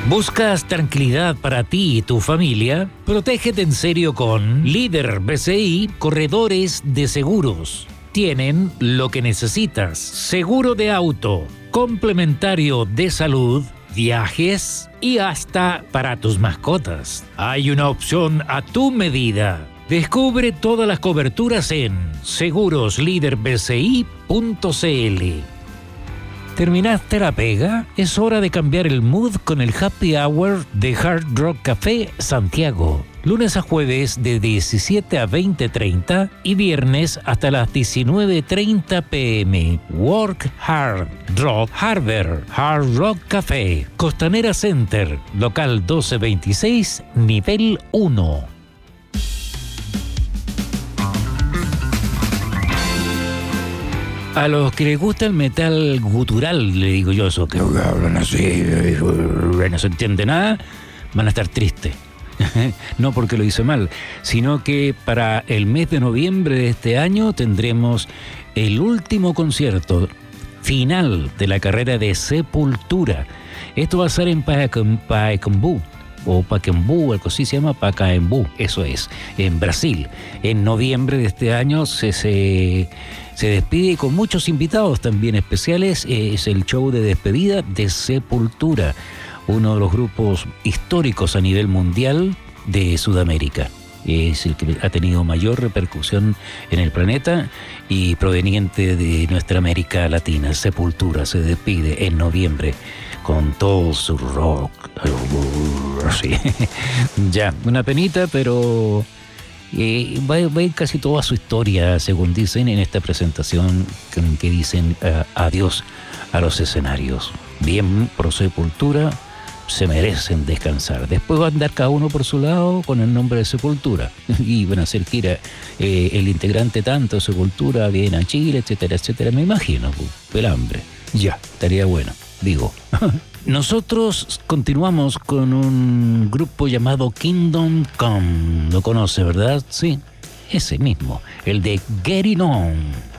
¿Buscas tranquilidad para ti y tu familia? Protégete en serio con Líder BCI Corredores de Seguros. Tienen lo que necesitas: seguro de auto, complementario de salud, viajes y hasta para tus mascotas. Hay una opción a tu medida. Descubre todas las coberturas en segurosliderbci.cl. ¿Terminaste la pega? Es hora de cambiar el mood con el Happy Hour de Hard Rock Café Santiago. Lunes a jueves de 17 a 20:30 y viernes hasta las 19:30 p.m. Work Hard, Drop Harbor, Hard Rock Café, Costanera Center, local 1226, nivel 1. A los que les gusta el metal gutural, le digo yo, eso que hablan así, no se entiende nada, van a estar tristes. No porque lo hice mal, sino que para el mes de noviembre de este año tendremos el último concierto final de la carrera de Sepultura. Esto va a ser en Pacaembu, o Pacaembu, algo así se llama, Pacaembu, eso es, en Brasil. En noviembre de este año se despide con muchos invitados también especiales. Es el show de despedida de Sepultura, uno de los grupos históricos a nivel mundial de Sudamérica. Es el que ha tenido mayor repercusión en el planeta y proveniente de nuestra América Latina. Sepultura se despide en noviembre con todo su rock. Así. Ya, una penita, pero va a ir casi toda su historia, según dicen en esta presentación, que dicen adiós a los escenarios. Bien, por Sepultura, se merecen descansar. Después va a andar cada uno por su lado con el nombre de Sepultura y van a hacer gira. El integrante tanto de Sepultura viene a Chile, etcétera, etcétera. Me imagino, el hambre. Ya, estaría bueno, digo. Nosotros continuamos con un grupo llamado Kingdom Come. ¿Lo conoce, verdad? Sí, ese mismo, el de Getting On.